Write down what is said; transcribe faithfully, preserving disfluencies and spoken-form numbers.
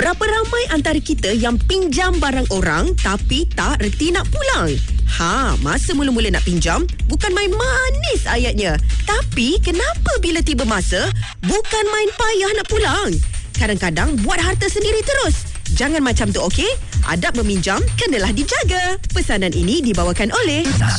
Berapa ramai antara kita yang pinjam barang orang tapi tak reti nak pulang? Ha, masa mula-mula nak pinjam, bukan main manis ayatnya. Tapi kenapa bila tiba masa, bukan main payah nak pulang? Kadang-kadang buat harta sendiri terus. Jangan macam tu, okey? Adab meminjam kenalah dijaga. Pesanan ini dibawakan oleh